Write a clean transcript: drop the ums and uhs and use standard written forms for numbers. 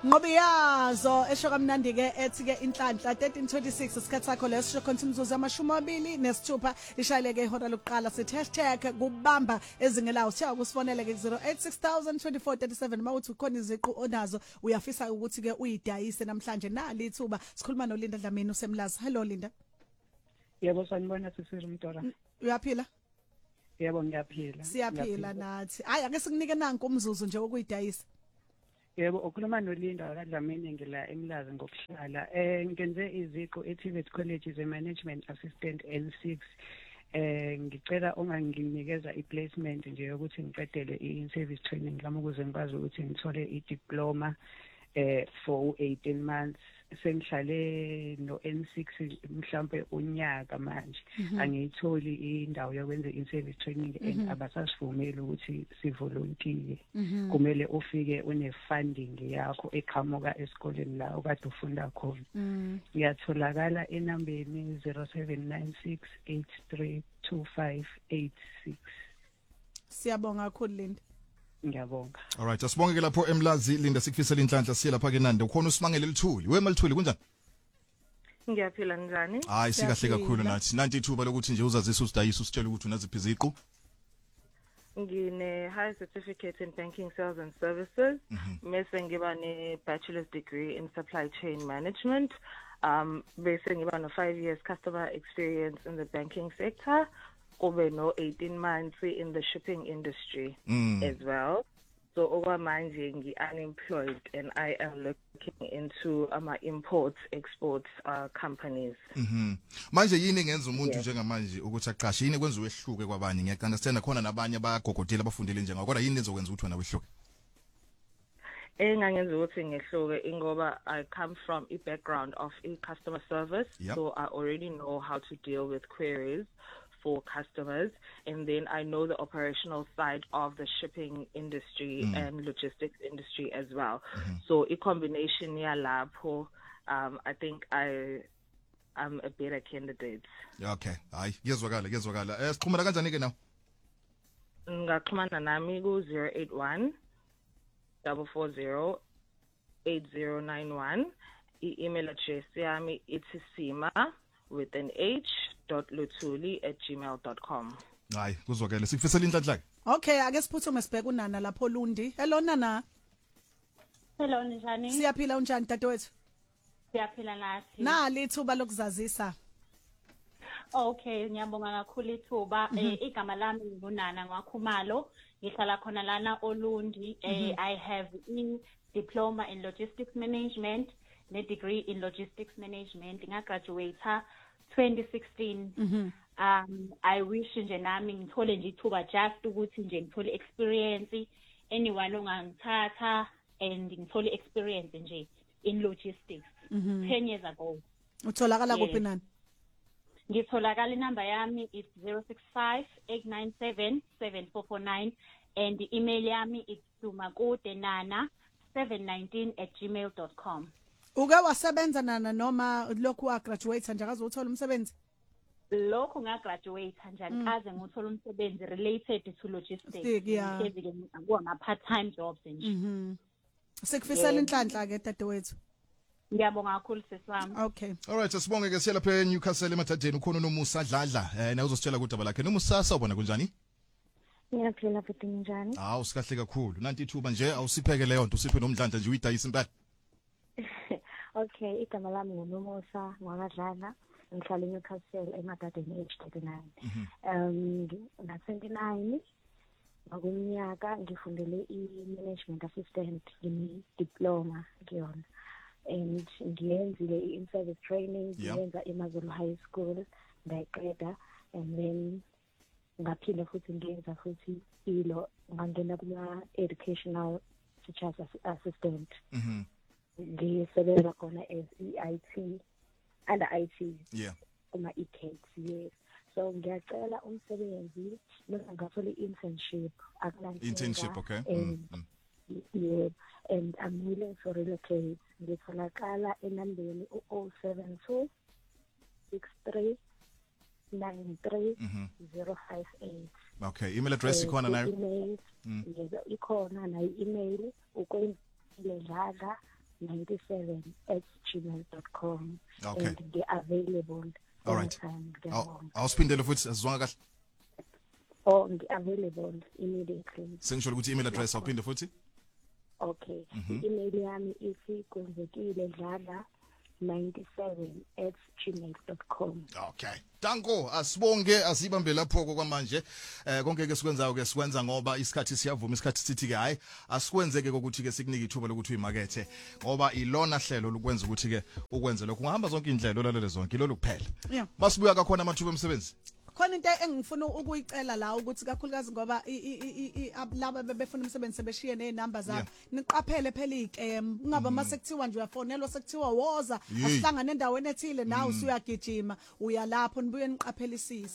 Ngobiyazo esho kamnandi ke ethi ke inhlanhla 1326 isikhathi sakho leso khona imzuzu amashumi nesithupha ishayeleke ihora lokuqala sithi #kubamba ezingelawo siya kusifonele ke 08602437 mawuthi ukhona iziqu onazo uyafisa ukuthi ke uyidayise namhlanje nali ithuba sikhuluma noLinda Dlamini usemlazi. Hello Linda. Yebo sanibona sisiri Mtora. Uyaphila? Yebo ngiyaphila. Siyaphila nathi. Hayi ake sikunike nanku umzuzu nje wokuyidayisa. Yebo ukhuluma noLinda kaDlamini ngila emlazi ngokuhlala. Ngenze iziqu eTVET College ze Management Assistant N6. Ngicela unganginikeza iplacement nje ukuthi ngiqedele i-service training lami ukuze ngikwazi ukuthi ngithole idiploma for 18 months. Sengihlale no N6 mhlambe unyaka manje angiyitholi indawo yokwenza in-service training and abasasivumeli ukuthi sivolunteer. Kumele ufike une funding yakho eqhamuka esikoleni la okade ufunda khona. Ngiyatholakala enambeni 0796832586. Siyabonga kakhulu Linda. Ngiyabonga. All right, asibonge ke lapho emlazi Linda sikufisela inhlanhla siye lapha ke Nande ukhona usimangele Lithuli. Wema Lithuli kunjani? Ngiyaphila njani? Hayi sikahle kakhulu nathi. Nanti ithuba lokuthi nje uzazisa usidayisa usitshela ukuthi unaziphi iziqu. Ngine high certificate in banking sales and services. Mase ngiba ne bachelor's degree in supply chain management. Bese ngiba no 5 years customer experience in the banking sector. Over no 18 months in the shipping industry as well. So over manje unemployed and I am looking into imports exports companies. Manje yini ngenza umuntu njengamanje ukuthi aqashe yini kwenza wehluke kwabanye? Ngiyacandastand khona nabanye abagogodela abafundele njenga kodwa yini lezokwenza ukuthi wena wehluke? Engangenza ukuthi ngehluke ingoba I come from a background of in customer service, so I already know how to deal with queries for customers, and then I know the operational side of the shipping industry and logistics industry as well. So a combination yalapho, I think I'm a better candidate. Okay, hayi ngiyezwakala. Siqhumana kanjani ke nawe? Ngaxhumana nami ku 081 440 8091. Email address yami itsisima with an h.luthuli@gmail.com. Hayi kuzwakele sikufisela inhlanhla ke. Okay ake siphuthume sibheke uNana lapho Lundi. Hello Nana. Hello njani? Siyaphila unjani dadewethu? Siyaphila nathi. Nali ithuba lokuzazisa. Okay ngiyabonga kakhulu ithuba. Igama lami nguNana Ngwakhumalo. Ngihlala khona lana oLundi. I have a diploma in logistics management, ne degree in logistics management. Ngagraduate 2016. I wish nje nami ngithole nje ithuba just ukuthi nje ngithole experience anyone ongangithatha and ngithole experience nje in logistics 10 years ago. Utholakala kuphi nani? Ngitholakala inamba yami is 0658977449 and the email yami is sumakudenana719@gmail.com. Uke wasebenza Nana noma lokhu wa graduate nje akaze uthola umsebenzi? Lokho ngagraduate njani kaze nguthola umsebenzi related to logistics. Ngiyama part-time jobs nje. Sikufisela inhlanhla ke dadewethu. Ngiyabonga kakhulu sesami. Okay. All right, asibonge ke siya lapha eNewcastle eMathateni ukhona noMusa Dladla. Na uzositshela kudaba lakhe. noMusa sawubona kunjani? Ngiyaphila futhi njani? Hawu sikahle kakhulu. Nanti ithuba nje awusipheke leyo nto usiphe nomdlandla nje uyidayisa impela. Okay, igama lami nguNomusa Ngwadlana. Ngihlala eNewcastle eMathateni age 39. Na 29 ngokunyaka ngifundele i-management assistant ngini diploma kuyona. And ngiyenzile i-in-service training ngiyenza eMazulu High School ndayiqeda and then ngaphinde futhi ngiyenza futhi ilo ngangena kuma educational teachers assistant. Ngisebenza khona as IT under IT kuma EKs. Yes, so ngiyacela umsebenzi bese ngathola internship internship. Okay. Yeah, and I'm willing to relocate. Ngitholakala enambeni 072 63 93058. Okay, email address ikhona nayo? Email ikhona na email ukwenzile dlala 97@gmail.com. Okay. And they're available. All right. anytime. Awusiphindele futhi asizwanga kahle. Oh, available immediately. Sengisho ukuthi email address awuphinde futhi. Okay. Email yami ithi kwenzekile dlala 97@gmail.com. Okay. Danko asibonge asibambe lapho kwamanje konke ke sikwenzayo ke sikwenza ngoba isikhathi siyavuma isikhathi sithi ke hayi asikwenzeke ukuthi ke sikunike ithuba lokuthi uyimakethe ngoba ilona hlelo lokwenza ukuthi ke ukwenze lokho ungahamba zonke indlela olalele zonke lolu kuphela. Yeah. Masibuya kakhona amathuba emsebenzi. Khona into engifuna ukuyicela la ukuthi kakhulukazi ngoba laba bebefuna umsebenzi sebeshiye nenamba zabo niqaphele phela ikem ungaba mase kuthiwa nje uyafonelwa sekuthiwa woza asihlangane endaweni ethile nawe usuyagijima uya lapho nibuye niqaphelisise.